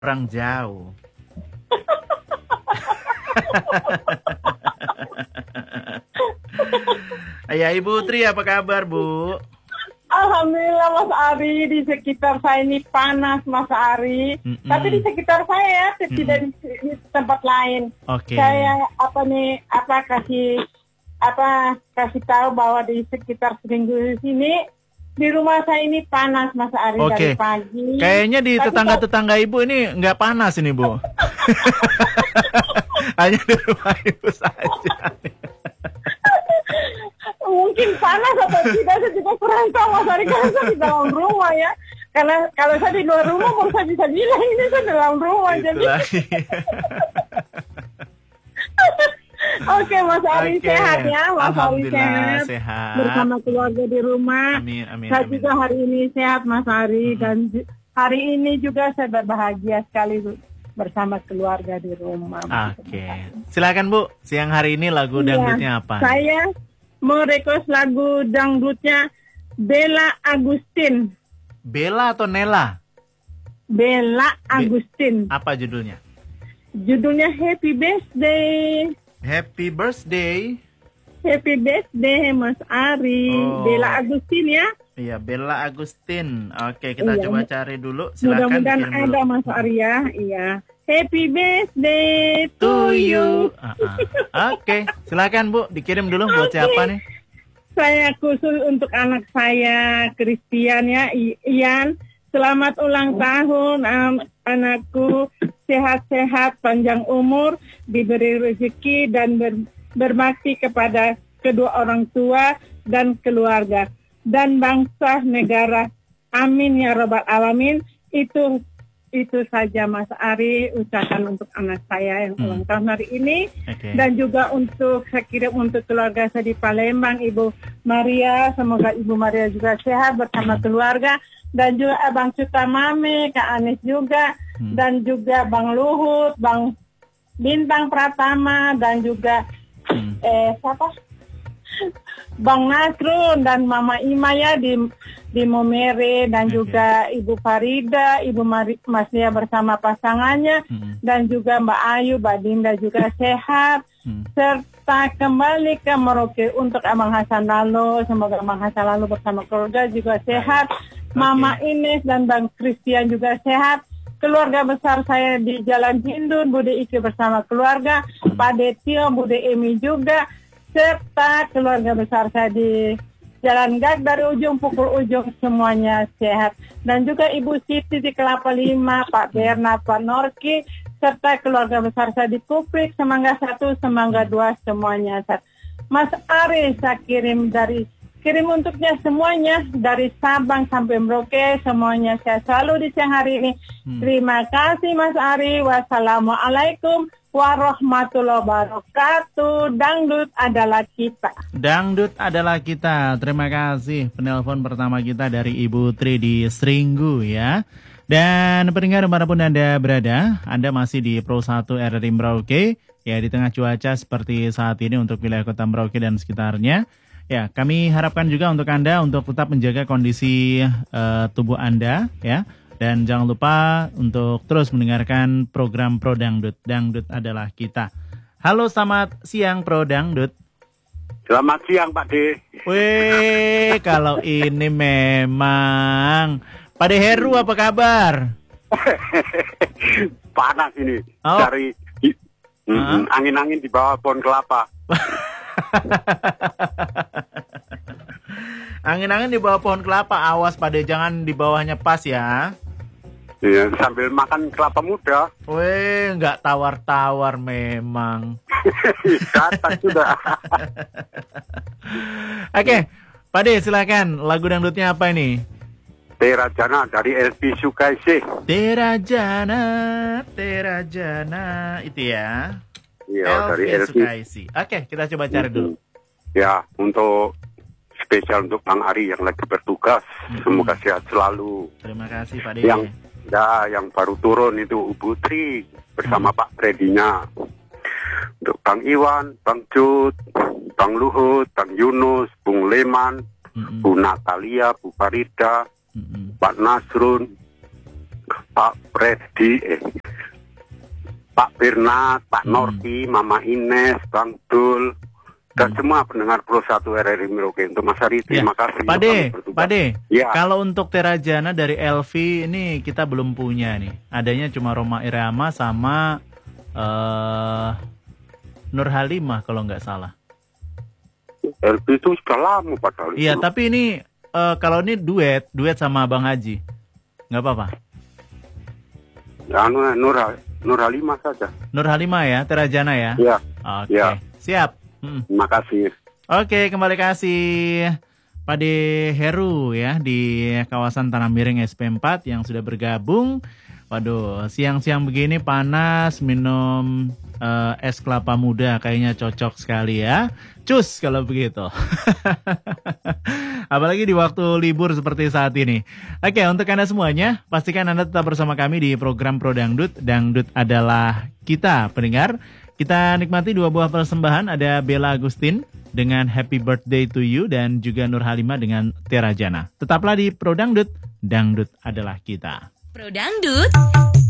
Orang jauh. Ayah Ibu Tri, apa kabar Bu? Alhamdulillah Mas Ari, di sekitar saya ini panas Mas Ari. Tapi di sekitar saya tidak di tempat lain. Oke. Saya kasih tahu bahwa di sekitar seminggu sini di rumah saya ini panas Mas Ari dari pagi. Kayaknya di tetangga-tetangga Ibu ini nggak panas ini Bu. Hanya di rumah Ibu saja. Mungkin panas atau tidak, saya juga kurang tahu Mas Ari, karena saya di dalam rumah ya. Karena kalau saya di luar rumah baru saya bisa bilang ini saya dalam rumah. Jadi. Oke, Mas Ari sehat ya, Mas Ari sehat. Bersama keluarga di rumah. Amin. Saya juga hari ini sehat Mas Ari, dan hari ini juga saya berbahagia sekali bersama keluarga di rumah. Oke. Silakan Bu, siang hari ini lagu dangdutnya apa? Saya mau request lagu dangdutnya Bella Agustin. Bella atau Nela? Bella Agustin. Apa judulnya? Judulnya Happy Birthday. Happy Birthday. Happy Birthday Mas Ari. Bella Agustin ya. Iya, Bella Agustin. Oke, kita coba cari dulu. Silakan. Mudah-mudahan ada Mas Ari ya. Iya. Happy birthday to you. Oke, silakan Bu, dikirim dulu buat siapa nih? Saya khusus untuk anak saya, Christian ya, Ian. Selamat ulang tahun, anakku. Sehat-sehat, panjang umur, diberi rezeki dan berbakti kepada kedua orang tua dan keluarga dan bangsa negara. Amin ya Rabbal Alamin. Itu saja Mas Ari ucapan untuk anak saya yang ulang tahun hari ini. Dan juga saya kirim untuk keluarga saya di Palembang, Ibu Maria. Semoga Ibu Maria juga sehat bersama keluarga. Dan juga Abang Cutamame, Kak Anis juga. Dan juga Bang Luhut, Bang Bintang Pratama, dan juga Bang Nasrun dan Mama Ima ya di Momere, dan juga Ibu Farida, Ibu Maslia bersama pasangannya, dan juga Mbak Ayu, Mbak Dinda juga sehat, serta kembali ke Merauke untuk Abang Hasan Lalo. Semoga Abang Hasan Lalo bersama keluarga juga sehat, Mama Ines dan Bang Christian juga sehat. Keluarga besar saya di Jalan Hindun, Bude Iki bersama keluarga, Pak Detio, Bude Emi juga, serta keluarga besar saya di Jalan Gag dari ujung pukul ujung, semuanya sehat. Dan juga Ibu Siti di Kelapa Lima, Pak Bernard, Pak Norki, serta keluarga besar saya di Kuprik, Semangga 1, Semangga 2, semuanya sehat. Mas Ari, saya kirim untuknya semuanya dari Sabang sampai Merauke, semuanya sehat selalu di siang hari ini. Terima kasih Mas Ari. Wassalamualaikum warahmatullahi wabarakatuh. Dangdut adalah kita. Dangdut adalah kita. Terima kasih penelpon pertama kita dari Ibu Tri di Seringgu ya. Dan pendengar dimanapun Anda berada, Anda masih di Pro 1 RRI Merauke ya, di tengah cuaca seperti saat ini untuk wilayah kota Merauke dan sekitarnya. Ya, kami harapkan juga untuk Anda untuk tetap menjaga kondisi tubuh Anda ya. Dan jangan lupa untuk terus mendengarkan program Pro Dangdut. Dangdut adalah kita. Halo, selamat siang Pro Dangdut. Selamat siang Pak De. Wih, kalau ini memang Pak De Heru, apa kabar? Panas ini. Dari angin-angin di bawah pohon kelapa. Angin-angin di bawah pohon kelapa, awas Pak De, jangan di bawahnya pas ya. Iya, sambil makan kelapa muda. Weh, nggak tawar-tawar memang. Datang sudah. Oke, Pak De silakan, lagu dangdutnya apa ini? Terajana dari LP Sukaisi. Terajana, itu ya. Iya, dari LP Sukaisi. Oke, kita coba cari dulu. Ya, untuk spesial untuk Bang Ari yang lagi bertugas. Semoga sehat selalu. Terima kasih Pak De. Yang baru turun itu Ibu Tri bersama Pak Fredinya. Untuk Bang Iwan, Bang Jud, Bang Luhut, Bang Yunus, Bung Leman, Bu Natalia, Bu Farida, Pak Nasrun, Pak Freddy, Pak Bernat, Pak Norti, Mama Ines, Bang Dul, dan semua pendengar Pro 1 RRI Merauke. Untuk Mas Ari, terima kasih. Pak De, ya. Kalau untuk Terajana dari Elvi ini kita belum punya nih. Adanya cuma Roma Irama sama Nur Halimah kalau nggak salah. Elvi itu sudah lama padahal. Iya, tapi ini kalau ini duet sama Bang Haji, nggak apa-apa. Ya, Nur Halimah saja. Nur Halimah ya, Terajana ya. Iya. Oke, Ya. siap. Terima kasih. Oke, kembali kasih Pade Heru ya di kawasan Tanah Miring SP4 yang sudah bergabung. Waduh, siang-siang begini panas, minum es kelapa muda kayaknya cocok sekali ya. Cus kalau begitu. Apalagi di waktu libur seperti saat ini. Oke, untuk Anda semuanya, pastikan Anda tetap bersama kami di program Pro Dangdut. Dangdut adalah kita, pendengar. Kita nikmati dua buah persembahan, ada Bella Agustin dengan Happy Birthday to You dan juga Nur Halimah dengan Terajana. Tetaplah di Pro Dangdut, Dangdut adalah kita. Pro Dangdut